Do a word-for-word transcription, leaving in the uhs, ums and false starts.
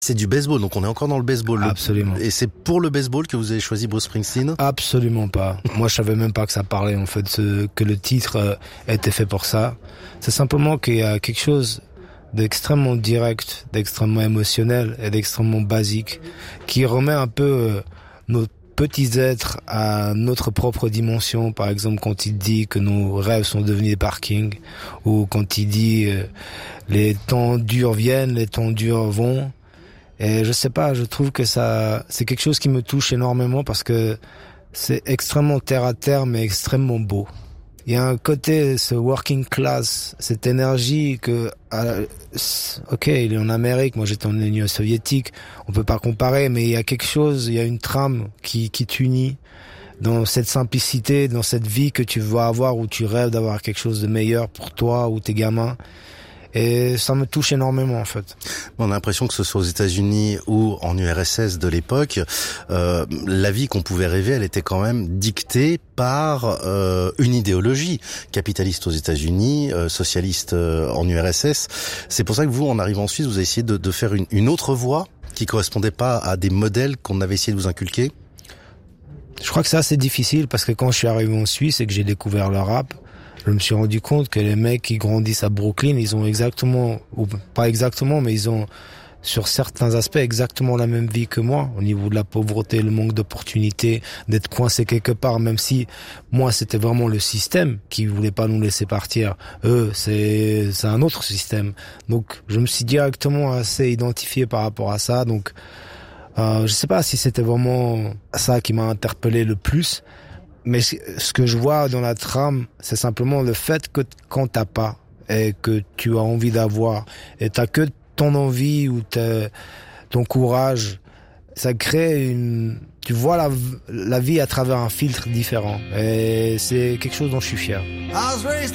C'est du baseball, donc on est encore dans le baseball. Absolument. Et c'est pour le baseball que vous avez choisi Bruce Springsteen? Absolument pas. Moi, je savais même pas que ça parlait, en fait, ce, que le titre euh, était fait pour ça. C'est simplement qu'il y a quelque chose d'extrêmement direct, d'extrêmement émotionnel et d'extrêmement basique qui remet un peu euh, nos petits êtres à notre propre dimension. Par exemple, quand il dit que nos rêves sont devenus des parkings, ou quand il dit euh, les temps durs viennent, les temps durs vont. Et je sais pas, je trouve que ça, c'est quelque chose qui me touche énormément parce que c'est extrêmement terre à terre, mais extrêmement beau. Il y a un côté, ce working class, cette énergie que, euh, ok, il est en Amérique, moi j'étais en Union soviétique, on peut pas comparer, mais il y a quelque chose, il y a une trame qui, qui t'unit dans cette simplicité, dans cette vie que tu vas avoir où tu rêves d'avoir quelque chose de meilleur pour toi ou tes gamins. Et ça me touche énormément, en fait. On a l'impression que ce soit aux États-Unis ou en U R S S de l'époque, euh, la vie qu'on pouvait rêver, elle était quand même dictée par euh, une idéologie capitaliste aux États-Unis, euh, socialiste euh, en U R S S. C'est pour ça que vous, en arrivant en Suisse, vous avez essayé de, de faire une, une autre voie qui correspondait pas à des modèles qu'on avait essayé de vous inculquer. Je crois que ça, c'est difficile parce que quand je suis arrivé en Suisse et que j'ai découvert le rap, je me suis rendu compte que les mecs qui grandissent à Brooklyn, ils ont exactement, ou pas exactement, mais ils ont, sur certains aspects, exactement la même vie que moi, au niveau de la pauvreté, le manque d'opportunités, d'être coincé quelque part, même si moi, c'était vraiment le système qui voulait pas nous laisser partir. Eux, c'est, c'est un autre système. Donc, je me suis directement assez identifié par rapport à ça. Donc, euh, je sais pas si c'était vraiment ça qui m'a interpellé le plus. Mais ce que je vois dans la trame, c'est simplement le fait que quand t'as pas et que tu as envie d'avoir et t'as que ton envie ou ton courage, ça crée une, tu vois la, la vie à travers un filtre différent et c'est quelque chose dont je suis fier.